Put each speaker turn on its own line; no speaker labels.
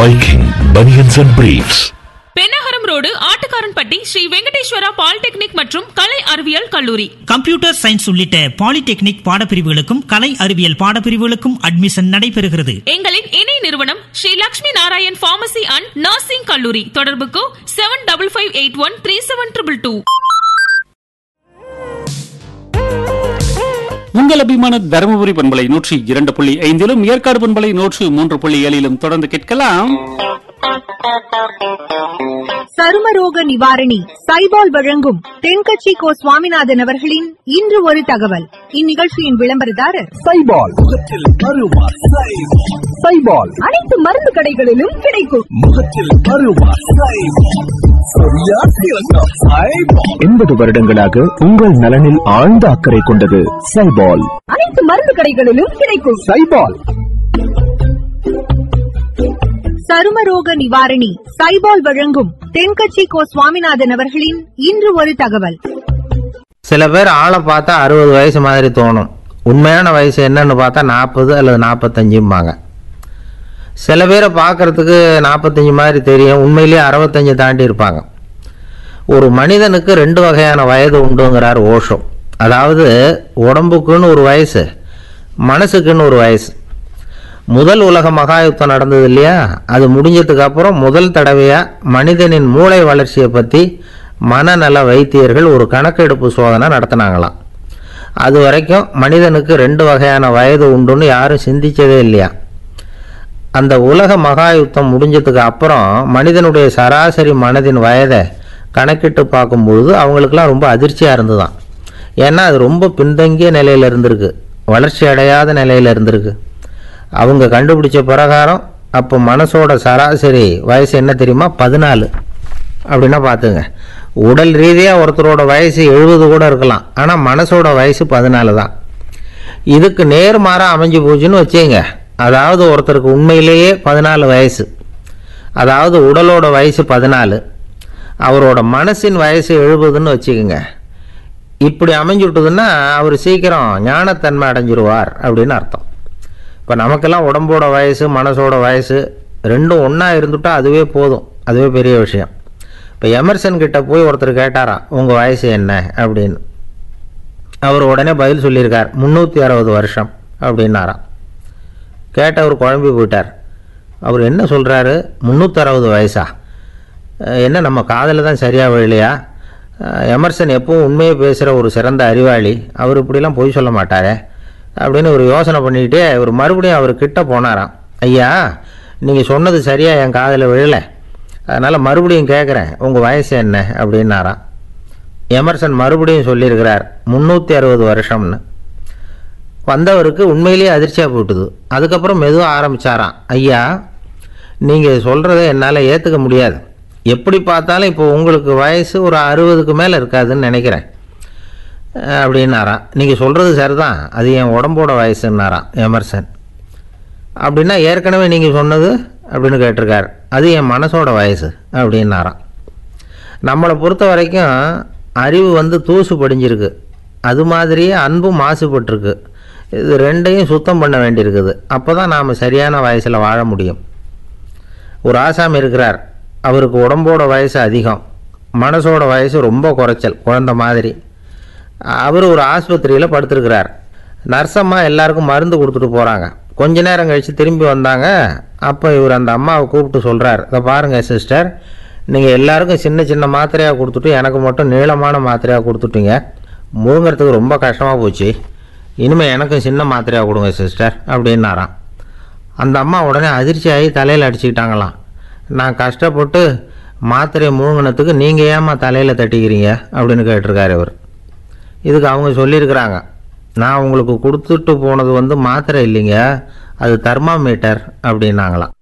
Viking Bunions and Briefs.
Pennagaram road Attukaranpatti Sri Venkateswara polytechnic மற்றும் கலை அறிவியல் கல்லூரி.
கம்ப்யூட்டர் சயின்ஸ் உள்ளிட்ட பாலிடெக்னிக் பாடப்பிரிவுகளுக்கும் கலை அறிவியல் பாடப்பிரிவுகளுக்கும் அட்மிஷன் நடைபெறுகிறது.
எங்களின் இணை நிறுவனம் Sri Lakshmi Narayan pharmacy and nursing கல்லூரி. தொடர்புக்கு 7558137222.
உங்கள் அபிமான தருமபுரி பண்பலை 102.5 ஏற்காடு பண்பலை 103.7 தொடர்ந்து கேட்கலாம்.
சருமரோக நிவாரணி சைபால் வழங்கும் தென்கட்சி கோ சுவாமிநாதன் அவர்களின் இன்று ஒரு தகவல். இந்நிகழ்ச்சியின் விளம்பரதாரர்
சைபால். சைபால்
அனைத்து மருந்து கடைகளிலும் கிடைக்கும்.
முகத்தில் 80 வருடங்களாக உங்கள் நலனில் ஆழ்ந்த அக்கறை கொண்டது சைபால்.
அனைத்து மருந்து கடைகளிலும் கிடைக்கும்.
சைபால்
சருமரோக நிவாரணி சைபால் வழங்கும் தென்கட்சி கோ சுவாமிநாதன் அவர்களின் இன்று ஒரு தகவல்.
சில பேர் ஆளை பார்த்தா 60 வயசு மாதிரி தோணும். உண்மையான வயசு என்னன்னு பார்த்தா 40 அல்லது 45. சில பேரை பார்க்கறதுக்கு 45 மாதிரி தெரியும், உண்மையிலேயே 65 தாண்டி இருப்பாங்க. ஒரு மனிதனுக்கு 2 வகையான வயது உண்டுங்கிறார் ஓஷோ. அதாவது உடம்புக்குன்னு ஒரு வயசு, மனசுக்குன்னு ஒரு வயசு. முதல் உலக மகாயுத்தம் நடந்தது இல்லையா, அது முடிஞ்சதுக்கு அப்புறம் முதல் தடவையாக மனிதனின் மூளை வளர்ச்சியை பற்றி மனநல வைத்தியர்கள் ஒரு கணக்கெடுப்பு சோதனை நடத்தினாங்களாம். அது வரைக்கும் மனிதனுக்கு 2 வகையான வயது உண்டுன்னு யாரும் சிந்திச்சதே இல்லையா. அந்த உலக மகாயுத்தம் முடிஞ்சதுக்கு அப்புறம் மனிதனுடைய சராசரி மனதின் வயதை கணக்கிட்டு பார்க்கும்பொழுது அவங்களுக்கெல்லாம் ரொம்ப அதிர்ச்சியாக இருந்துதான். ஏன்னா அது ரொம்ப பின்தங்கிய நிலையில் இருந்திருக்கு, வளர்ச்சி அடையாத நிலையில் இருந்திருக்கு. அவங்க கண்டுபிடிச்ச பிரகாரம் அப்போ மனசோட சராசரி வயசு என்ன தெரியுமா, 14. அப்படின்னா பார்த்துங்க, உடல் ரீதியாக ஒருத்தரோட வயசு 70 கூட இருக்கலாம், ஆனால் மனசோட வயசு 14 தான். இதுக்கு நேர்மாறாக அமைஞ்சு போச்சுன்னு வச்சுங்க. அதாவது ஒருத்தருக்கு உண்மையிலேயே 14 வயசு, அதாவது உடலோட வயசு 14, அவரோட மனசின் வயசு 70ன்னு வச்சுக்கோங்க. இப்படி அமைஞ்சுட்டுதுன்னா அவர் சீக்கிரம் ஞானத்தன்மை அடைஞ்சிருவார் அப்படின்னு அர்த்தம். இப்போ நமக்கெல்லாம் உடம்போட வயசு மனசோட வயசு ரெண்டும் ஒன்றா இருந்துட்டா அதுவே போதும், அதுவே பெரிய விஷயம். இப்போ எமர்சன் கிட்ட போய் ஒருத்தர் கேட்டாராம், உங்கள் வயசு என்ன அப்படின்னு. அவர் உடனே பதில் சொல்லியிருக்கார், 360 வருஷம் அப்படின்னாராம். கேட்டவர் குழம்பி போயிட்டார். அவர் என்ன சொல்கிறாரு, 360 வயசா? என்ன நம்ம காதில் தான் சரியாக விழலையா? எமர்சன் எப்பவும் உண்மையை பேசுகிற ஒரு சிறந்த அறிவாளி, அவர் இப்படிலாம் பொய் சொல்ல மாட்டாரே அப்படின்னு ஒரு யோசனை பண்ணிக்கிட்டே இவர் மறுபடியும் அவர் கிட்ட போனாராம். ஐயா, நீங்கள் சொன்னது சரியாக என் காதில் விழலை, அதனால் மறுபடியும் கேட்குறேன், உங்கள் வயசு என்ன அப்படின்னாராம். எமர்சன் மறுபடியும் சொல்லியிருக்கிறார், 360 வருஷம்னு. வந்தவருக்கு உண்மையிலேயே அதிர்ச்சியாக போட்டுது. அதுக்கப்புறம் மெதுவாக ஆரம்பித்தாராம், ஐயா நீங்கள் சொல்கிறத என்னால் ஏற்றுக்க முடியாது. எப்படி பார்த்தாலும் இப்போ உங்களுக்கு வயசு ஒரு 60க்கு மேலே இருக்காதுன்னு நினைக்கிறேன் அப்படின்னாராம். நீங்கள் சொல்கிறது சரிதான், அது என் உடம்போட வயசுன்னாராம் எமர்சன். அப்படின்னா ஏற்கனவே நீங்கள் சொன்னது அப்படின்னு கேட்டிருக்கார், அது என் மனசோட வயசு அப்படின்னாராம். நம்மளை பொறுத்த வரைக்கும் அறிவு தூசு படிஞ்சிருக்கு, அது மாதிரியே அன்பும் மாசுபட்டிருக்கு. இது ரெண்டையும் சுத்தம் பண்ண வேண்டியிருக்குது. அப்போ தான் நாம் சரியான வயசில் வாழ முடியும். ஒரு ஆசாமி இருக்கிறார், அவருக்கு உடம்போட வயசு அதிகம், மனசோட வயசு ரொம்ப குறைச்சல், குழந்த மாதிரி. அவர் ஒரு ஆஸ்பத்திரியில் படுத்திருக்கிறார். நர்ஸம்மா எல்லாருக்கும் மருந்து கொடுத்துட்டு போகிறாங்க. கொஞ்ச நேரம் கழித்து திரும்பி வந்தாங்க. அப்போ இவர் அந்த அம்மாவை கூப்பிட்டு சொல்கிறார், இதை பாருங்கள் சிஸ்டர், நீங்கள் எல்லாருக்கும் சின்ன சின்ன மாத்திரையாக கொடுத்துட்டு எனக்கு மட்டும் நீளமான மாத்திரையாக கொடுத்துட்டீங்க, முழுங்கிறதுக்கு ரொம்ப கஷ்டமாக போச்சு, இனிமேல் எனக்கும் சின்ன மாத்திரையாக கொடுங்க சிஸ்டர் அப்படின்னாராம். அந்த அம்மா உடனே அதிர்ச்சியாகி தலையில் அடிச்சுக்கிட்டாங்களாம். நான் கஷ்டப்பட்டு மாத்திரையை முழுங்கினத்துக்கு நீங்கள் ஏம்மா தலையில் தட்டிக்கிறீங்க அப்படின்னு கேட்டிருக்காரு இவர். இதுக்கு அவங்க சொல்லியிருக்கிறாங்க, நான் உங்களுக்கு கொடுத்துட்டு போனது மாத்திரை இல்லைங்க, அது தெர்மாமீட்டர் அப்படின்னாங்களாம்.